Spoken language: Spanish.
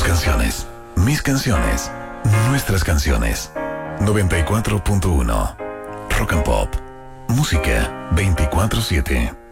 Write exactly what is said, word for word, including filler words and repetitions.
canciones, mis canciones, nuestras canciones. noventa y cuatro punto uno Rock and Pop. Música veinticuatro siete.